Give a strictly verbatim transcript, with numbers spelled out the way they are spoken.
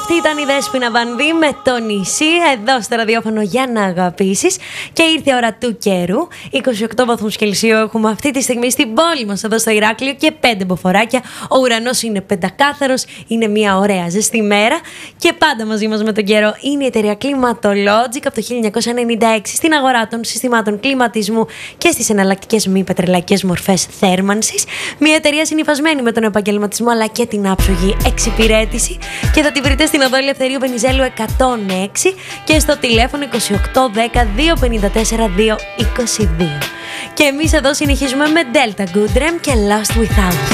Αυτή ήταν η Δέσποινα Βανδύ με το νησί, εδώ στο ραδιόφωνο για να αγαπήσεις. Και ήρθε η ώρα του καιρού. είκοσι οκτώ βαθμούς Κελσίου έχουμε αυτή τη στιγμή στην πόλη μας, εδώ στο Ηράκλειο, και πέντε μποφοράκια. Ο ουρανός είναι πεντακάθαρος, είναι μια ωραία ζεστή μέρα. Και πάντα μαζί μας με τον καιρό είναι η εταιρεία Climatologic από το χίλια εννιακόσια ενενήντα έξι στην αγορά των συστημάτων κλιματισμού και στις εναλλακτικές μη πετρελαϊκές μορφές θέρμανσης. Μια εταιρεία συνυφασμένη με τον επαγγελματισμό αλλά και την άψογη εξυπηρέτηση. Και θα τη βρείτε στην οδό Ελευθερίου Βενιζέλου εκατόν έξι και στο τηλέφωνο είκοσι οκτώ δέκα δύο πενήντα τέσσερα δύο είκοσι δύο. Και εμείς εδώ συνεχίζουμε με Delta Goodrem και Lost Without You.